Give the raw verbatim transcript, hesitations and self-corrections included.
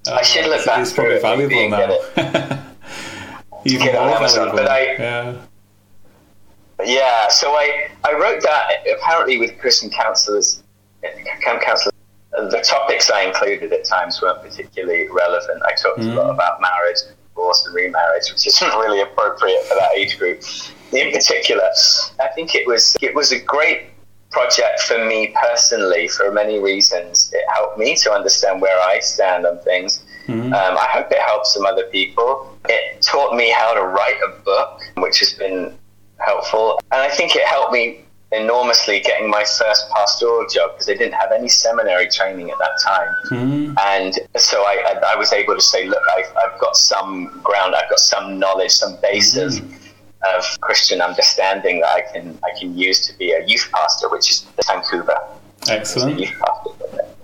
I should look back It's probably valuable now. Even get on more Amazon, valuable. but I, yeah. yeah. So I, I wrote that apparently with Christian counselors, camp counselors. The topics I included at times weren't particularly relevant. I talked mm. a lot about marriage, divorce, and remarriage, which isn't really appropriate for that age group. In particular, I think it was it was a great project for me personally for many reasons. It helped me to understand where I stand on things. Mm-hmm. Um, I hope it helps some other people. It taught me how to write a book, which has been helpful. And I think it helped me enormously getting my first pastoral job because I didn't have any seminary training at that time. Mm-hmm. And so I, I, I was able to say, look, I've, I've got some ground, I've got some knowledge, some basis mm-hmm. of Christian understanding that I can I can use to be a youth pastor, which is Vancouver. Excellent. Youth pastor.